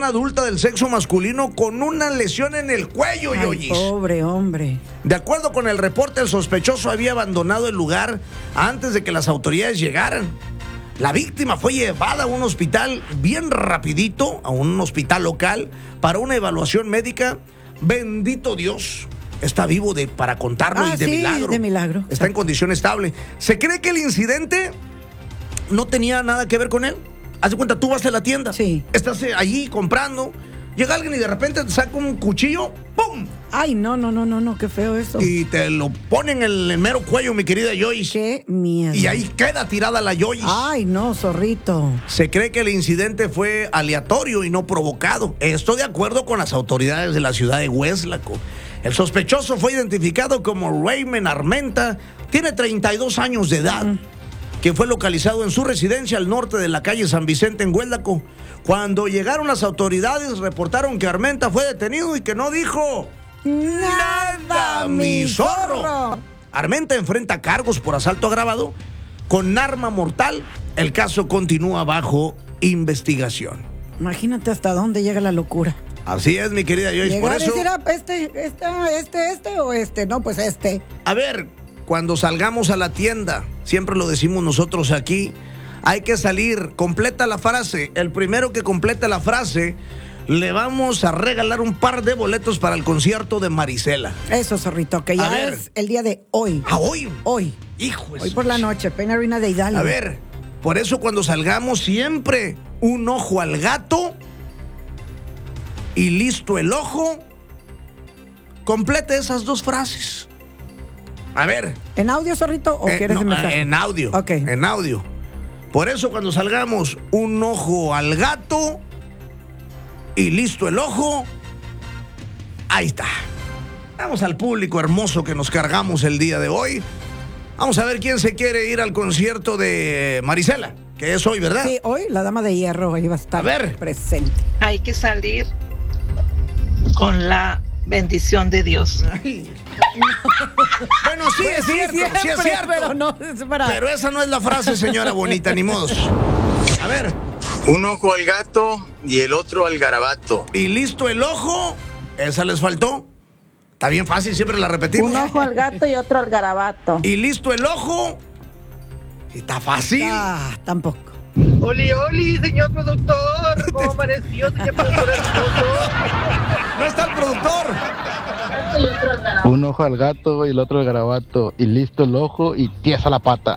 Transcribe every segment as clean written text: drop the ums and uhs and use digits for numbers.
persona adulta del sexo masculino con una lesión en el cuello, Yoyis. Pobre hombre. De acuerdo con el reporte, el sospechoso había abandonado el lugar antes de que las autoridades llegaran. La víctima fue llevada a un hospital bien rapidito, a un hospital local, para una evaluación médica. Bendito Dios, está vivo para contarlo y de sí, milagro. de milagro. Está en condición estable. ¿Se cree que el incidente no tenía nada que ver con él? Haz de cuenta, tú vas a la tienda, sí, estás allí comprando, llega alguien y de repente te saca un cuchillo, ¡pum! Ay, no, qué feo eso. Y te lo ponen en el mero cuello, mi querida Joyce. Qué miedo. Y ahí queda tirada la Joyce. Ay, no, zorrito. Se cree que el incidente fue aleatorio y no provocado. Esto de acuerdo con las autoridades de la ciudad de Hueslaco. El sospechoso fue identificado como Raymond Armenta, tiene 32 años de edad, que fue localizado en su residencia al norte de la calle San Vicente en Hueslaco. Cuando llegaron las autoridades, reportaron que Armenta fue detenido y que no dijo nada, mi zorro. Armenta enfrenta cargos por asalto agravado con arma mortal. El caso continúa bajo investigación. Imagínate hasta dónde llega la locura. Así es, mi querida Joyce. Por eso, no, pues este. A ver, cuando salgamos a la tienda, siempre lo decimos nosotros aquí, hay que salir, completa la frase. El primero que complete la frase, le vamos a regalar un par de boletos para el concierto de Marisela. Eso, zorrito, que ya es el día de hoy. ¿Ah, hoy? Hoy. Hijo de hoy por la noche, Peña Arena de Hidalgo. A ver, por eso cuando salgamos siempre un ojo al gato y listo el ojo. Complete esas dos frases. A ver. ¿En audio, zorrito, o quieres no, mensaje? En audio. Ok. En audio. Por eso cuando salgamos un ojo al gato y listo el ojo, ahí está. Vamos al público hermoso que nos cargamos el día de hoy. Vamos a ver quién se quiere ir al concierto de Marisela, que es hoy, ¿verdad? Sí, hoy la dama de hierro ahí va a estar presente. Hay que salir con la bendición de Dios. Bueno, sí es cierto, sí es cierto. Pero, no, pero esa no es la frase, señora bonita, ni modos. A ver. Un ojo al gato y el otro al garabato. Y listo el ojo, esa les faltó. Está bien fácil, siempre la repetimos. Un ojo al gato y otro al garabato. Y listo el ojo. Está fácil. Ah, tampoco. Oli, señor productor. ¿Cómo amaneció, señor productor? No está el productor. Un ojo al gato y el otro al garabato. Y listo el ojo y tiesa la pata.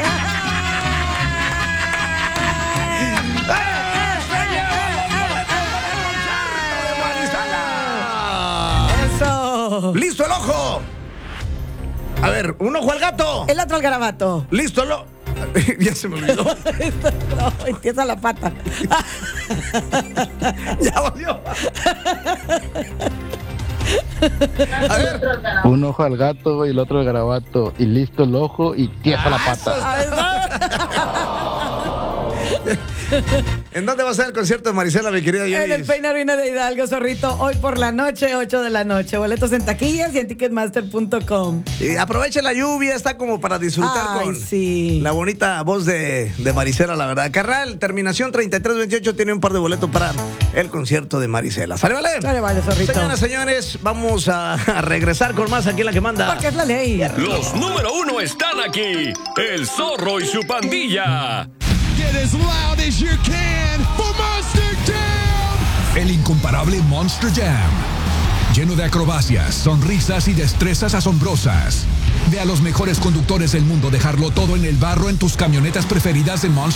Eso. ¡Listo el ojo! A ver, un ojo al gato. El otro al garabato. ¡Listo el ojo! Ya se me olvidó. No, empieza la pata. Ya volvió. A ver. Un ojo al gato y el otro al garabato. Y listo el ojo y tiesa la pata. ¿En dónde va a ser el concierto de Marisela, mi querida Yoyis? En el Peña Arena de Hidalgo, zorrito, hoy por la noche, 8 de la noche. Boletos en taquillas y en ticketmaster.com. Y aproveche la lluvia, está como para disfrutar con la bonita voz de Marisela, la verdad. Carnal, terminación 3328 tiene un par de boletos para el concierto de Marisela. ¿Sale, vale? Sale, vale, zorrito. Señoras, señores, vamos a regresar con más aquí en La que Manda. Porque es la ley. Los número uno están aquí. El Zorro y su pandilla. Get as loud as you can for Monster Jam. El incomparable Monster Jam. Lleno de acrobacias, sonrisas y destrezas asombrosas. Ve a los mejores conductores del mundo dejarlo todo en el barro en tus camionetas preferidas de Monster